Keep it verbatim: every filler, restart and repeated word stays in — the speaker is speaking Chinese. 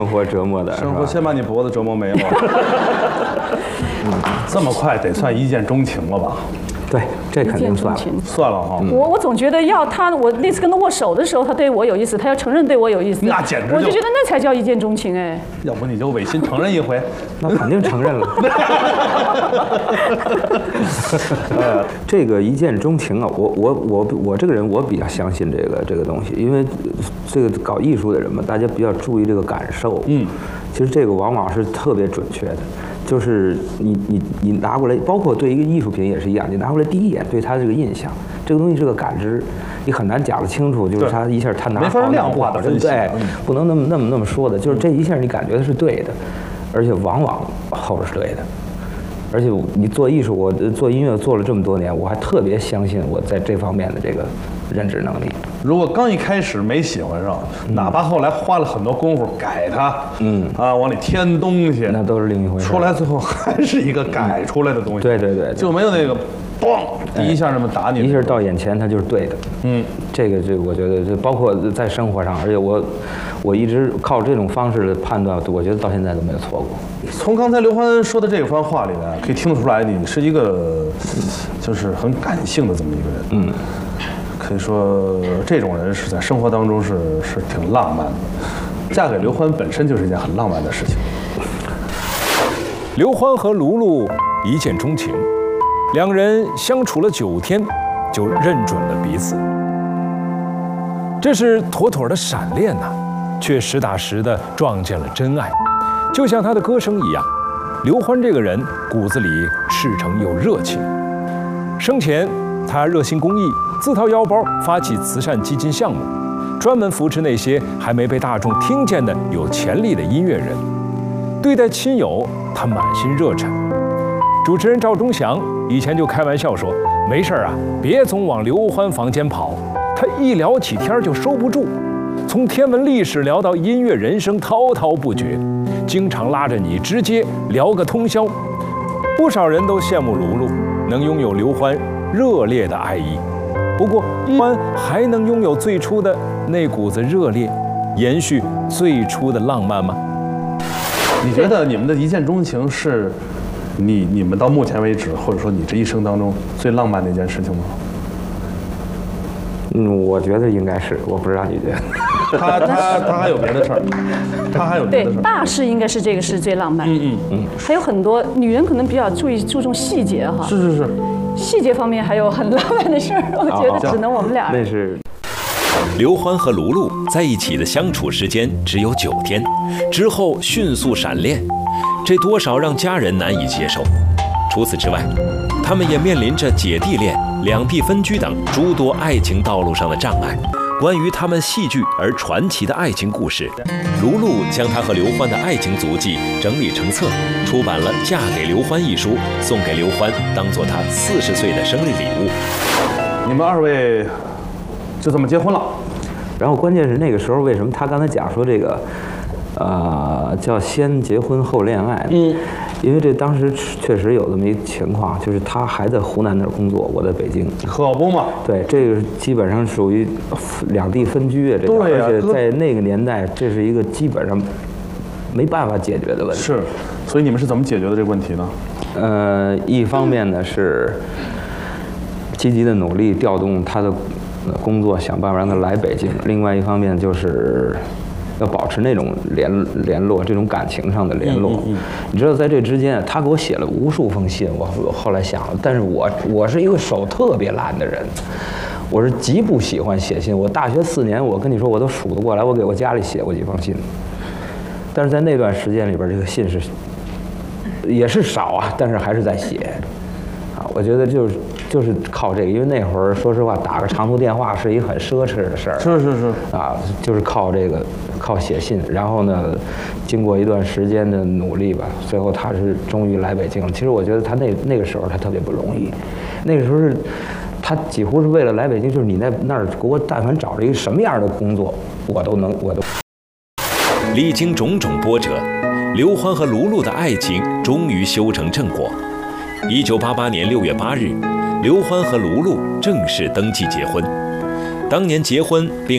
生活折磨的， 生活先把你脖子折磨没了。嗯，这么快得算一见钟情了吧？ 对，这肯定算了， 算了哈。 我我总觉得要他，我那次跟他握手的时候，他对我有意思，他要承认对我有意思， 那简直我就觉得那才叫一见钟情哎。 要不你就违心承认一回？ 那肯定承认了。这个一见钟情啊，我我我我这个人我比较相信这个这个东西，因为这个搞艺术的人嘛，大家比较注意这个感受。嗯，其实这个往往是特别准确的。就是你你你拿过来，包括对一个艺术品也是一样，你拿过来第一眼对它这个印象，这个东西是个感知，你很难讲得清楚，就是它一下它拿没法量化的分析， 对，不能那么那么那么说的，就是这一下你感觉的是对的，而且往往后边是对的，而且你做艺术，我做音乐做了这么多年，我还特别相信我在这方面的这个认知能力。 如果刚一开始没喜欢上，嗯、哪怕后来花了很多功夫改它，嗯啊，往里添东西， 那都是另一回事。 出来最后还是一个改出来的东西。 对对 对, 对， 就没有那个，嘣，第一下那么打你， 一下到眼前它就是对的。 嗯， 这个这个我觉得，就包括在生活上，而且我我一直靠这种方式的判断，我觉得到现在都没有错过。 从刚才刘欢说的这番话里呢，可以听得出来，你是一个就是很感性的这么一个人。嗯。可以说，这种人是在生活当中是是挺浪漫的。嫁给刘欢本身就是一件很浪漫的事情。 刘欢和卢璐一见钟情，两人相处了九天，就认准了彼此。这是妥妥的闪恋呐、啊，却实打实的撞见了真爱。就像他的歌声一样，刘欢这个人骨子里赤诚又热情。生前他热心公益，自掏腰包发起慈善基金项目，专门扶持那些还没被大众听见的有潜力的音乐人。对待亲友，他满心热忱。主持人赵忠祥以前就开玩笑说：“没事啊，别总往刘欢房间跑，他一聊起天就收不住，从天文历史聊到音乐人生，滔滔不绝，经常拉着你直接聊个通宵。”不少人都羡慕卢璐能拥有刘欢热烈的爱意。不过，一欢还能拥有最初的那股子热烈，延续最初的浪漫吗？ 你觉得你们的一见钟情是你你们到目前为止，或者说你这一生当中最浪漫的一件事情吗？ 嗯，我觉得应该是，我不知道你觉得。 他他他还有别的事儿，他还有别的事儿。 对，大事应该是这个是最浪漫。 嗯嗯嗯。 还有很多女人可能比较注意注重细节哈。 是是是。 细节方面还有很浪漫的事儿，我觉得只能我们俩。 那是。 刘欢和卢璐在一起的相处时间只有九天，之后迅速闪恋，这多少让家人难以接受。除此之外，他们也面临着姐弟恋、两地分居等诸多爱情道路上的障碍。关于他们戏剧而传奇的爱情故事，卢璐将她和刘欢的爱情足迹整理成册，出版了《嫁给刘欢》一书，送给刘欢，当做他四十岁的生日礼物。 你们二位就这么结婚了？ 然后关键是那个时候，为什么他刚才讲说这个，呃，叫先结婚后恋爱？嗯，因为这当时确实有这么一情况，就是他还在湖南那儿工作，我在北京。 可不嘛。 对，这个基本上属于两地分居啊，这个，而且在那个年代，这是一个基本上没办法解决的问题。 是，所以你们是怎么解决的这个问题呢？ 呃，一方面呢是积极的努力调动他的工作，想办法让他来北京；另外一方面就是要保持那种联联络，这种感情上的联络。嗯嗯嗯、你知道，在这之间，他给我写了无数封信。我我后来想了，但是我我是一个手特别懒的人，我是极不喜欢写信。我大学四年，我跟你说，我都数得过来，我给我家里写过几封信。但是在那段时间里边，这个信是也是少啊，但是还是在写。啊，我觉得就是就是靠这个，因为那会儿说实话，打个长途电话是一个很奢侈的事儿。 是是是。啊， 就是靠这个，靠写信。然后呢，经过一段时间的努力吧，最后他是终于来北京了。其实我觉得他那那个时候他特别不容易，那个时候是他几乎是为了来北京，就是你在那儿给我但凡找着一个什么样的工作，我都能我都。 历经种种波折，刘欢和卢璐的爱情终于修成正果。一九八八年六月八日，刘欢和卢璐正式登记结婚。当年结婚并